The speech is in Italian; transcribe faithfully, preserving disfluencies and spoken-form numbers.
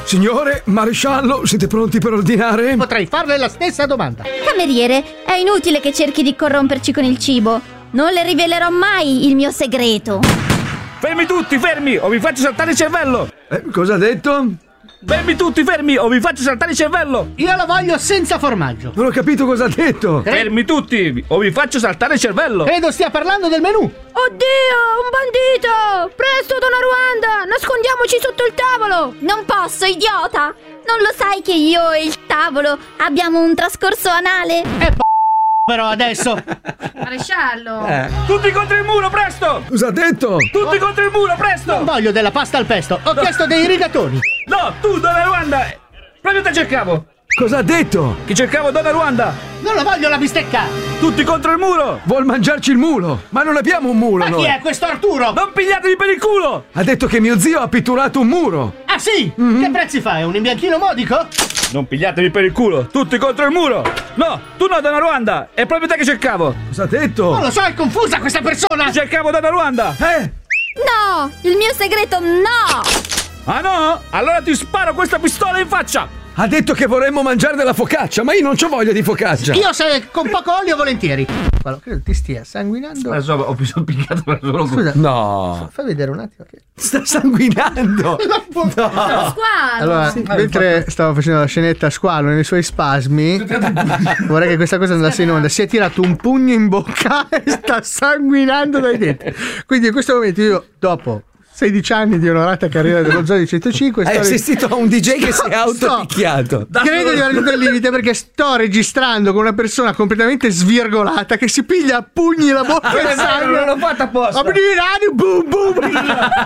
Signore, maresciallo, siete pronti per ordinare? Potrei farle la stessa domanda. Cameriere, è inutile che cerchi di corromperci con il cibo. Non le rivelerò mai il mio segreto. Fermi tutti, fermi, o vi faccio saltare il cervello! Eh, cosa ha detto? Fermi tutti, fermi, o vi faccio saltare il cervello! Io la voglio senza formaggio. Non ho capito cosa ha detto. Fermi tutti, o vi faccio saltare il cervello! Credo stia parlando del menù. Oddio, un bandito! Presto, donna Ruanda, nascondiamoci sotto il tavolo! Non posso, idiota! Non lo sai che io e il tavolo abbiamo un trascorso anale? E p***o però adesso. Maresciallo! Eh. Tutti contro il muro, presto! Cosa ha detto? Tutti contro il muro, presto! Non voglio della pasta al pesto, ho chiesto dei rigatoni. No, tu, donna Ruanda! Proprio te cercavo! Cosa ha detto? Che cercavo donna Ruanda! Non la voglio la bistecca. Tutti contro il muro! Vuol mangiarci il mulo. Ma non abbiamo un mulo Ma noi. chi è questo Arturo? Non pigliatevi per il culo! Ha detto che mio zio ha pitturato un muro. Ah sì? Mm-hmm. Che prezzi fa? È un imbianchino modico? Non pigliatevi per il culo! Tutti contro il muro! No, tu no, donna Ruanda! È proprio te che cercavo! Cosa ha detto? Non lo so, è confusa questa persona. Cercavo donna Ruanda! Eh? No! Il mio segreto no! Ah no? Allora ti sparo questa pistola in faccia! Ha detto che vorremmo mangiare della focaccia, ma io non c'ho voglia di focaccia. Io se con poco olio volentieri. Allora, credo ti stia sanguinando. Adesso ho più piccato per solo. Scusa, No. fai vedere un attimo che... Sta sanguinando. No. Squalo! Allora, Sì, mentre stavo facendo la scenetta Squalo nei suoi spasmi, vorrei che questa cosa andasse in onda. Si è tirato un pugno in bocca e sta sanguinando dai denti. Quindi in questo momento io, dopo sedici anni di onorata carriera dello Zoo di centocinque, Hai sto assistito a un D J che si è sto- autopicchiato. credo di aver raggiunto il limite perché sto registrando con una persona completamente svirgolata che si piglia a pugni la bocca e sangue. Non l'ho fatta apposta! Boom, boom.